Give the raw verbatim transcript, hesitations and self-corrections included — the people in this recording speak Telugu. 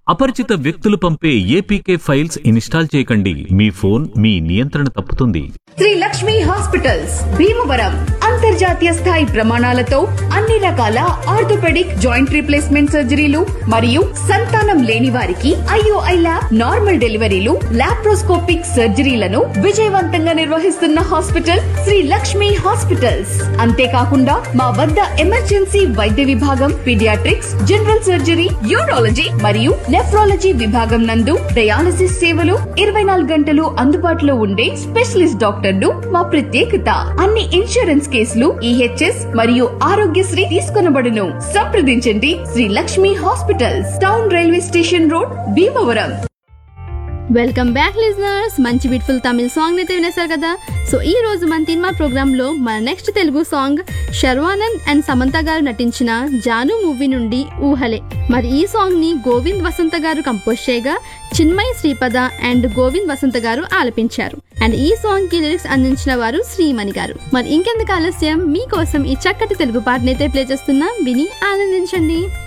అపరిచిత వ్యక్తులు పంపే ఏపీకే ఫైల్స్ ఇన్స్టాల్ చేయకండి. మీ ఫోన్ మీ నియంత్రణ తప్పుతుంది. శ్రీ లక్ష్మి హాస్పిటల్స్ భీమవరం అంతర్జాతీయ స్థాయి ప్రమాణాలతో అన్ని రకాల ఆర్థోపెడిక్ జాయింట్ రీప్లేస్మెంట్ సర్జరీలు మరియు సంతానం లేని వారికి ఐఓఐ ల్యాబ్ నార్మల్ డెలివరీలు లాప్రోస్కోపిక్ సర్జరీలను విజయవంతంగా నిర్వహిస్తున్న హాస్పిటల్ శ్రీ లక్ష్మి హాస్పిటల్స్. అంతేకాకుండా మా వద్ద ఎమర్జెన్సీ వైద్య విభాగం, పీడియాట్రిక్స్, జనరల్ సర్జరీ, యూరాలజీ మరియు నెఫ్రాలజీ విభాగం నందు డయాలసిస్ సేవలు ఇరవై నాలుగు గంటలు అందుబాటులో ఉండే స్పెషలిస్ట్ డాక్టర్లు మా ప్రత్యేకత. అన్ని ఇన్సూరెన్స్ కేసులు ఈహెచ్ఎస్ మరియు ఆరోగ్యశ్రీ తీసుకొనబడును. సంప్రదించండి Shri Lakshmi hospitals, town railway station road, Bhimavaram. Welcome back listeners. మంచి బ్యూటిఫుల్ తమిళ సాంగ్ అయితే వినేశారు కదా. సో ఈ రోజు మన తిన్మా ప్రోగ్రామ్ లో మన next Telugu song Sharwanand and Samantha గారు నటించిన జాను మూవీ నుండి ఊహలే. మరి ఈ సాంగ్ ని గోవింద్ వసంత గారు కంపోజ్ చేయగా చిన్మయి శ్రీపద అండ్ గోవింద్ వసంత గారు ఆలపించారు. అండ్ ఈ సాంగ్ కి లిరిక్స్ అందించిన వారు శ్రీమణి గారు. మరి ఇంకెందుకు ఆలస్యం, మీకోసం ఈ చక్కటి తెలుగు పాటనైతే ప్లే చేస్తున్నా, విని ఆనందించండి.